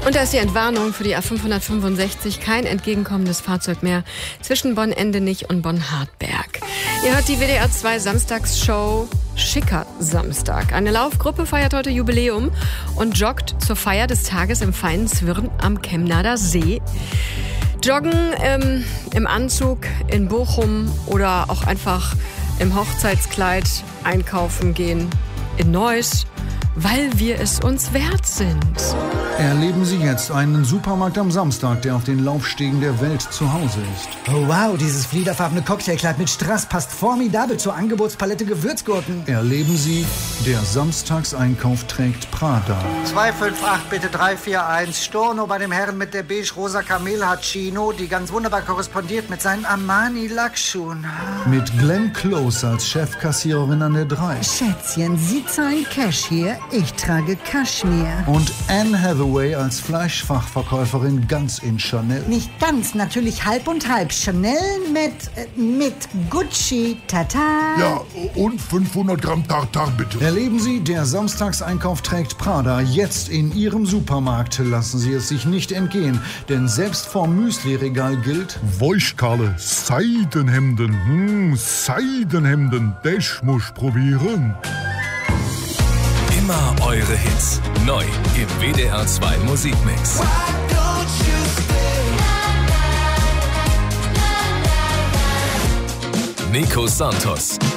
Und da ist die Entwarnung für die A565, kein entgegenkommendes Fahrzeug mehr zwischen Bonn-Endenich und Bonn-Hartberg. Ihr hört die WDR 2 Samstagsshow Schicker Samstag. Eine Laufgruppe feiert heute Jubiläum und joggt zur Feier des Tages im feinen Zwirn am Chemnader See. Joggen im Anzug in Bochum oder auch einfach im Hochzeitskleid einkaufen gehen in Neuss, weil wir es uns wert sind. Erleben Sie jetzt einen Supermarkt am Samstag, der auf den Laufstegen der Welt zu Hause ist. Oh wow, dieses fliederfarbene Cocktailkleid mit Strass passt formidabel zur Angebotspalette Gewürzgurken. Erleben Sie, der Samstagseinkauf trägt Prada. 258 bitte 341 Storno bei dem Herrn mit der beige-rosa Kamelhaar-Chino, die ganz wunderbar korrespondiert mit seinen Armani-Lackschuhen. Mit Glenn Close als Chefkassiererin an der 3. Schätzchen, Sie zahlen Cash hier, ich trage Kaschmir. Und Anne Hathaway als Fleischfachverkäuferin ganz in Chanel. Nicht ganz, natürlich halb und halb. Chanel mit Gucci, tata. Ja, und 500 Gramm Tartar bitte. Erleben Sie, der Samstagseinkauf trägt Prada. Jetzt in Ihrem Supermarkt. Lassen Sie es sich nicht entgehen. Denn selbst vorm Müsli-Regal gilt: Wollschkalle, Seidenhemden. Seidenhemden, das muss probieren. Immer eure Hits. Neu im WDR 2 Musikmix. Nico Santos.